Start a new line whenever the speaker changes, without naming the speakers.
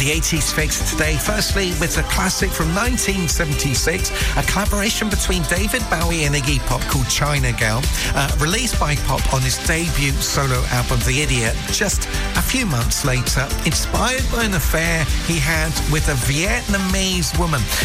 The 80s fix today, firstly with a classic from 1976, a collaboration between David Bowie and Iggy Pop called China Girl, released by Pop on his debut solo album The Idiot just a few months later, inspired by an affair he had with a Vietnamese woman.